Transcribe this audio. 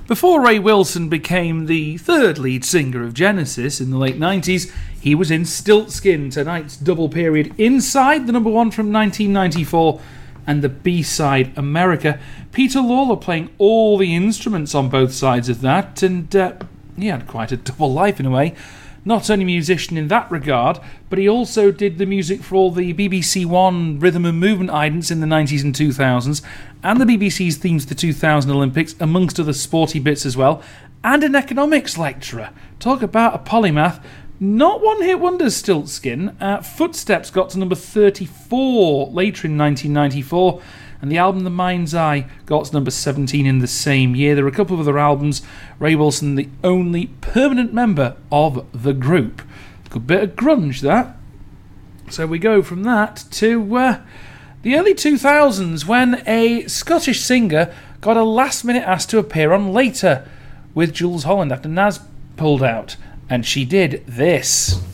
Before Ray Wilson became the third lead singer of Genesis in the late 90s, he was in Stiltskin, tonight's double period Inside, the number one from 1994, and the B-side America. Peter Lawler playing all the instruments on both sides of that, and he had quite a double life in a way. Not only a musician in that regard, but he also did the music for all the BBC One rhythm and movement idents in the 90s and 2000s, and the BBC's themes to the 2000 Olympics, amongst other sporty bits as well, and an economics lecturer. Talk about a polymath. Not one-hit wonders, Stiltskin. Footsteps got to number 34 later in 1994, and the album The Mind's Eye got to number 17 in the same year. There are a couple of other albums. Ray Wilson, the only permanent member of the group. Good bit of grunge, that. So we go from that to the early 2000s, when a Scottish singer got a last-minute ask to appear on Later with Jools Holland after Nas pulled out. And she did this.